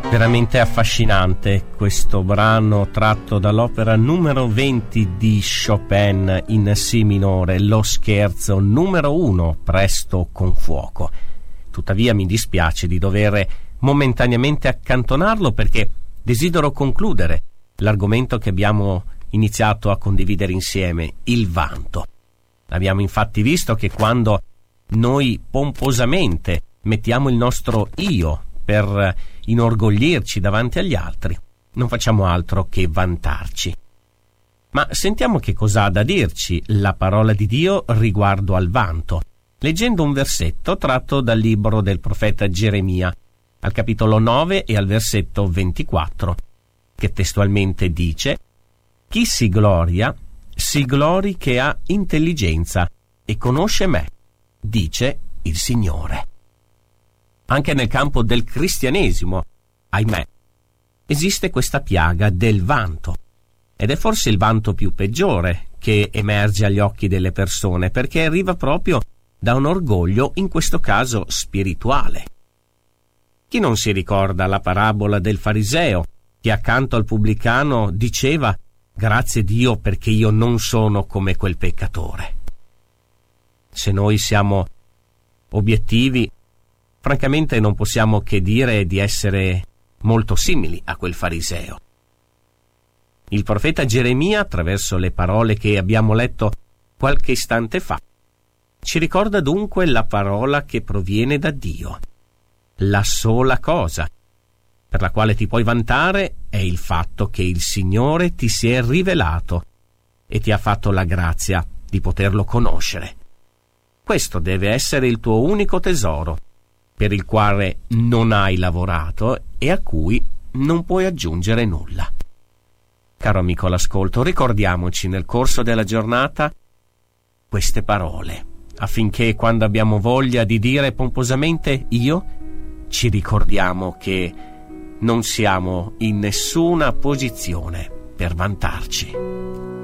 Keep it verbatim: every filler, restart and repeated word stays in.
Veramente affascinante questo brano tratto dall'opera numero venti di Chopin in Si minore, lo scherzo numero uno, Presto con fuoco. Tuttavia mi dispiace di dover momentaneamente accantonarlo perché desidero concludere l'argomento che abbiamo iniziato a condividere insieme, il vanto. Abbiamo infatti visto che quando noi pomposamente mettiamo il nostro io per inorgoglirci davanti agli altri, non facciamo altro che vantarci. Ma sentiamo che cosa ha da dirci la parola di Dio riguardo al vanto, leggendo un versetto tratto dal libro del profeta Geremia, al capitolo nove e al versetto ventiquattro, che testualmente dice: «Chi si gloria, si glori che ha intelligenza e conosce me, dice il Signore». Anche nel campo del cristianesimo, ahimè, esiste questa piaga del vanto. Ed è forse il vanto più peggiore che emerge agli occhi delle persone, perché arriva proprio da un orgoglio, in questo caso spirituale. Chi non si ricorda la parabola del fariseo che accanto al pubblicano diceva: «Grazie Dio perché io non sono come quel peccatore». Se noi siamo obiettivi, francamente non possiamo che dire di essere molto simili a quel fariseo. Il profeta Geremia, attraverso le parole che abbiamo letto qualche istante fa, ci ricorda dunque la parola che proviene da Dio. La sola cosa per la quale ti puoi vantare è il fatto che il Signore ti si è rivelato e ti ha fatto la grazia di poterlo conoscere. Questo deve essere il tuo unico tesoro, per il quale non hai lavorato e a cui non puoi aggiungere nulla. Caro amico all'ascolto, ricordiamoci nel corso della giornata queste parole, affinché quando abbiamo voglia di dire pomposamente io, ci ricordiamo che non siamo in nessuna posizione per vantarci.